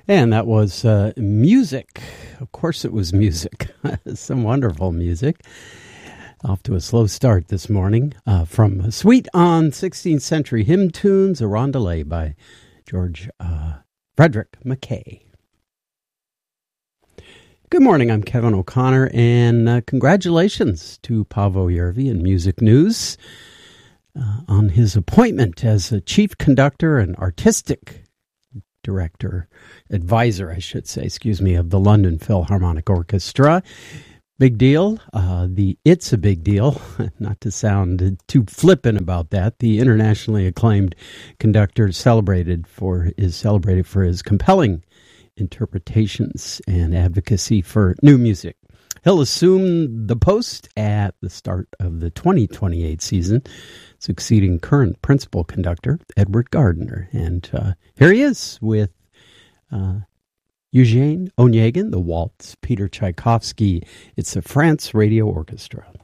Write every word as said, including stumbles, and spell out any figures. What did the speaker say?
And that was uh, music. Of course it was music. Some wonderful music. Off to a slow start this morning uh, from Suite on sixteenth Century Hymn Tunes, a Rondelay by George uh, Frederick Mackay. Good morning, I'm Kevin O'Connor, and uh, congratulations to Paavo Järvi in Music News uh, on his appointment as a chief conductor and artistic director, advisor, I should say, excuse me, of the London Philharmonic Orchestra. Big deal. Uh, the It's a Big Deal, not to sound too flippant about that. The internationally acclaimed conductor celebrated for is celebrated for his compelling interpretations and advocacy for new music. He'll assume the post at the start of the twenty twenty-eight season, succeeding current principal conductor Edward Gardner. And uh, here he is with uh, Eugene Onegin, the waltz, Peter Tchaikovsky. It's the France Radio Orchestra.